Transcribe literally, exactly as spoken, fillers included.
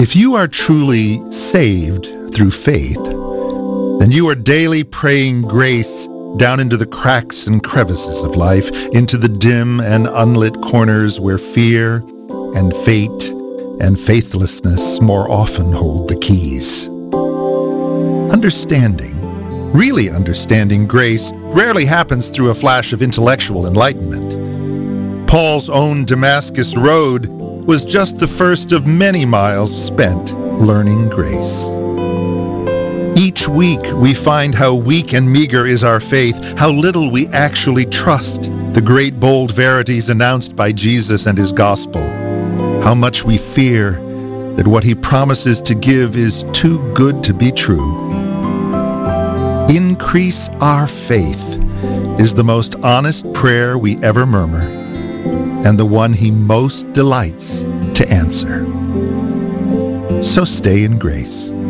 If you are truly saved through faith, then you are daily praying grace down into the cracks and crevices of life, into the dim and unlit corners where fear and fate and faithlessness more often hold the keys. Understanding, really understanding grace rarely happens through a flash of intellectual enlightenment. Paul's own Damascus Road was just the first of many miles spent learning grace. Each week we find how weak and meager is our faith, how little we actually trust the great bold verities announced by Jesus and his gospel, how much we fear that what he promises to give is too good to be true. Increase our faith is the most honest prayer we ever murmur, and the one he most delights to answer. So stay in grace.